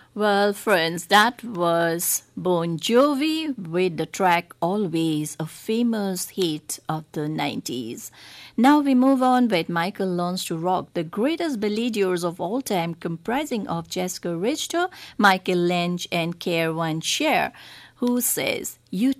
Well, friends, that was Bon Jovi with the track Always, a famous hit of the 90s. Now we move on with Michael Learns to Rock, the greatest balladiers of all time, comprising of Jessica Richter, Michael Lange, and Kerwan Sher, who says, You